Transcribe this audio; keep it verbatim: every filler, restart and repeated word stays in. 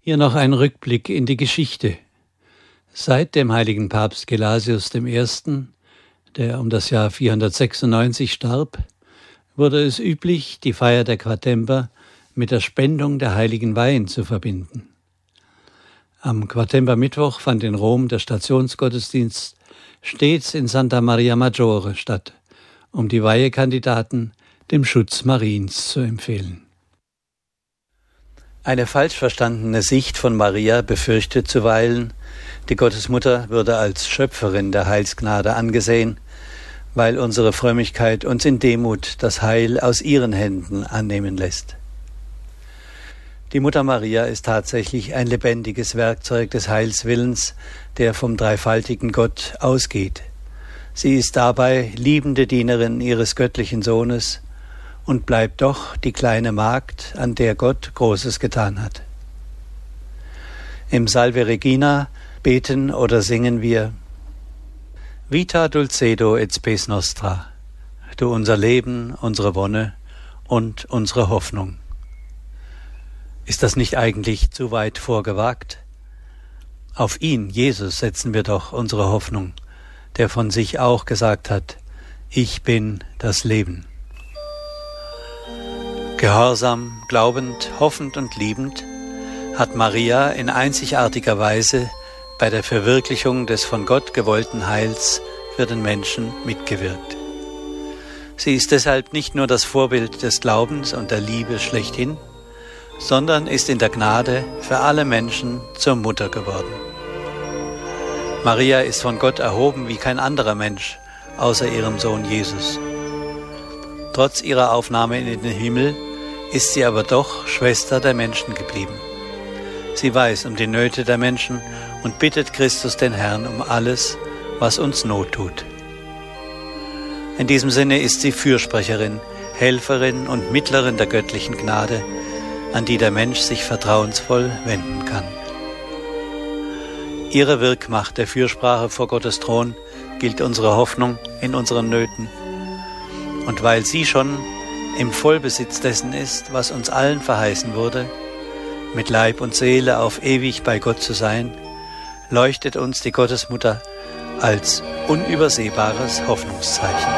Hier noch ein Rückblick in die Geschichte. Seit dem heiligen Papst Gelasius der Erste., der um das Jahr vierhundertsechsundneunzig starb, wurde es üblich, die Feier der Quatember mit der Spendung der heiligen Weihen zu verbinden. Am Quatembermittwoch fand in Rom der Stationsgottesdienst stets in Santa Maria Maggiore statt, um die Weihekandidaten dem Schutz Mariens zu empfehlen. Eine falsch verstandene Sicht von Maria befürchtet zuweilen, die Gottesmutter würde als Schöpferin der Heilsgnade angesehen, weil unsere Frömmigkeit uns in Demut das Heil aus ihren Händen annehmen lässt. Die Mutter Maria ist tatsächlich ein lebendiges Werkzeug des Heilswillens, der vom dreifaltigen Gott ausgeht. Sie ist dabei liebende Dienerin ihres göttlichen Sohnes und bleibt doch die kleine Magd, an der Gott Großes getan hat. Im Salve Regina beten oder singen wir: Vita dulcedo et spes nostra, du unser Leben, unsere Wonne und unsere Hoffnung. Ist das nicht eigentlich zu weit vorgewagt? Auf ihn, Jesus, setzen wir doch unsere Hoffnung, der von sich auch gesagt hat: Ich bin das Leben. Gehorsam, glaubend, hoffend und liebend hat Maria in einzigartiger Weise bei der Verwirklichung des von Gott gewollten Heils für den Menschen mitgewirkt. Sie ist deshalb nicht nur das Vorbild des Glaubens und der Liebe schlechthin, sondern ist in der Gnade für alle Menschen zur Mutter geworden. Maria ist von Gott erhoben wie kein anderer Mensch, außer ihrem Sohn Jesus. Trotz ihrer Aufnahme in den Himmel ist sie aber doch Schwester der Menschen geblieben. Sie weiß um die Nöte der Menschen und bittet Christus den Herrn um alles, was uns Not tut. In diesem Sinne ist sie Fürsprecherin, Helferin und Mittlerin der göttlichen Gnade, an die der Mensch sich vertrauensvoll wenden kann. Ihre Wirkmacht der Fürsprache vor Gottes Thron gilt unsere Hoffnung in unseren Nöten. Und weil sie schon im Vollbesitz dessen ist, was uns allen verheißen wurde, mit Leib und Seele auf ewig bei Gott zu sein, leuchtet uns die Gottesmutter als unübersehbares Hoffnungszeichen.